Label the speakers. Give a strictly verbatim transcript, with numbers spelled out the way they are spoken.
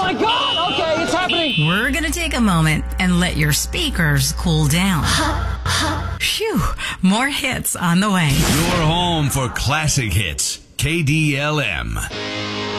Speaker 1: my God! Okay, it's happening.
Speaker 2: We're going to take a moment and let your speakers cool down. Phew, more hits on the way.
Speaker 3: Your home for classic hits. K D L M.